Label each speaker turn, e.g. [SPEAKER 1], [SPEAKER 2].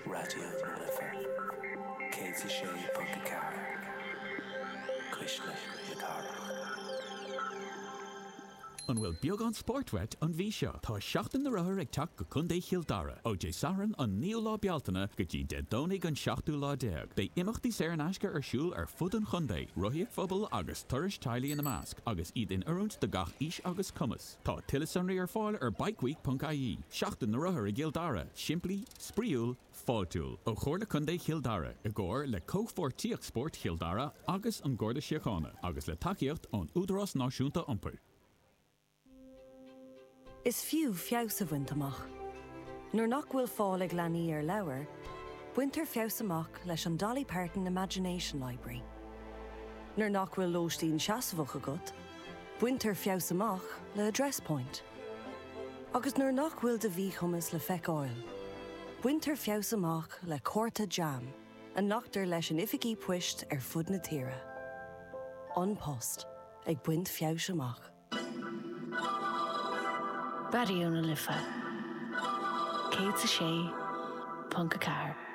[SPEAKER 1] Radio Lifa. Katie Shea Punkacara. Krishna Yakara.
[SPEAKER 2] An bhfuil beag an sportwet an bhí seo. Tá seachtain na rathair ag teach go chundé Chialdara. Ó dé saran an níl lá bealtaine go dtí de dónaigh an 7:10. Bé imachtaí sé an aisce ar siúl ar fud an chundé. Ruthaíocht phobal agus turais teaghlaí in na measc agus iad in oiriúnt de gach ís agus cumas. Tá tilesanraí ar fáil ar bikeweek.ie. Seachtain na rathair ag Chialdara. Siimplí, spríúil, fáiltúil. Ó chóir le chundé Chialdara. I gcóir le cóhfortíocht sport Chialdara agus an Gcorda Síochána agus le takeíocht an údarás náisiúnta iompar.
[SPEAKER 3] Is fiú fios a bhaint amach. Nuair nach bhfuil fáil ag leanaí ar leabhar, buintear fios amach leis an Dolly Parton Imagination Library. Nuair nach bhfuil lóistín seasamhach agat, buintear fios amach le Address Point. Agus nuair nach bhfuil de bhí chumas le feiceáil, buintear fios amach le Córta Jam, a nachtar leis an ificí puist ar fud na tíre. An post ag buint fios amach.
[SPEAKER 4] Radio Lifa. Katie Shea Punkacara.